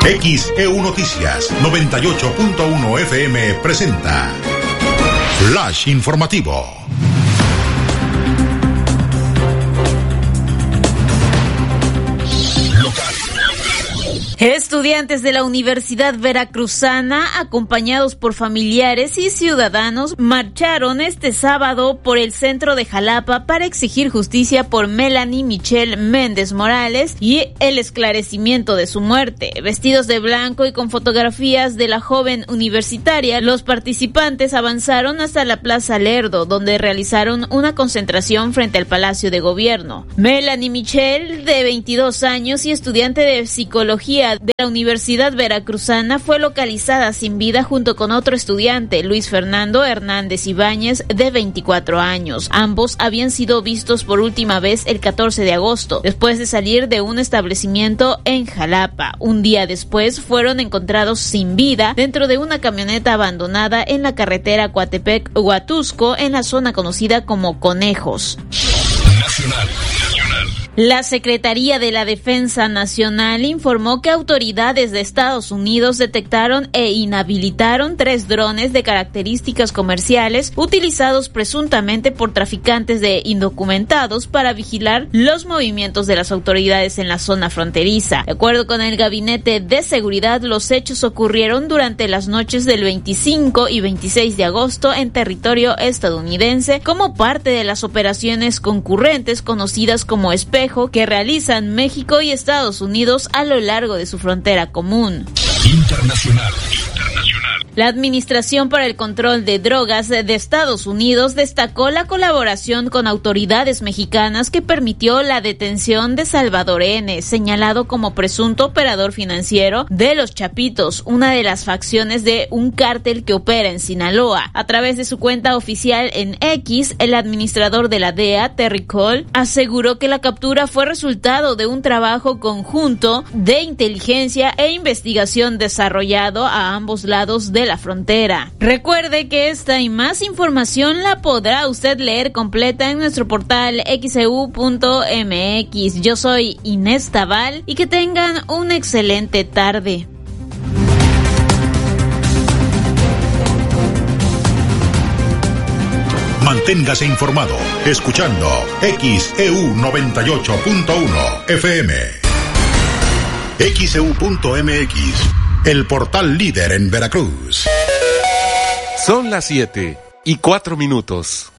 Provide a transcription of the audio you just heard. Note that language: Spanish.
XEU Noticias 98.1 FM presenta Flash Informativo. Estudiantes de la Universidad Veracruzana, acompañados por familiares y ciudadanos, marcharon este sábado por el centro de Jalapa para exigir justicia por Melanie Michelle Méndez Morales y el esclarecimiento de su muerte. Vestidos de blanco y con fotografías de la joven universitaria, los participantes avanzaron hasta la Plaza Lerdo, donde realizaron una concentración frente al Palacio de Gobierno. Melanie Michelle, de 22 años y estudiante de psicología de la Universidad Veracruzana, fue localizada sin vida junto con otro estudiante, Luis Fernando Hernández Ibáñez, de 24 años. Ambos habían sido vistos por última vez el 14 de agosto, después de salir de un establecimiento en Jalapa. Un día después fueron encontrados sin vida dentro de una camioneta abandonada en la carretera Coatepec-Huatusco, en la zona conocida como Conejos. Nacional. La Secretaría de la Defensa Nacional informó que autoridades de Estados Unidos detectaron e inhabilitaron 3 drones de características comerciales utilizados presuntamente por traficantes de indocumentados para vigilar los movimientos de las autoridades en la zona fronteriza. De acuerdo con el Gabinete de Seguridad, los hechos ocurrieron durante las noches del 25 y 26 de agosto en territorio estadounidense como parte de las operaciones concurrentes conocidas como Espejo, que realizan México y Estados Unidos a lo largo de su frontera común. Internacional. La Administración para el Control de Drogas de Estados Unidos destacó la colaboración con autoridades mexicanas que permitió la detención de Salvador N., señalado como presunto operador financiero de Los Chapitos, una de las facciones de un cártel que opera en Sinaloa. A través de su cuenta oficial en X, el administrador de la DEA, Terry Cole, aseguró que la captura fue resultado de un trabajo conjunto de inteligencia e investigación desarrollado a ambos lados de la frontera. Recuerde que esta y más información la podrá usted leer completa en nuestro portal xeu.mx. Yo soy Inés Tabal y que tengan una excelente tarde. Manténgase informado escuchando XEU 98.1 FM. XEU.mx, el portal líder en Veracruz. Son las 7:04.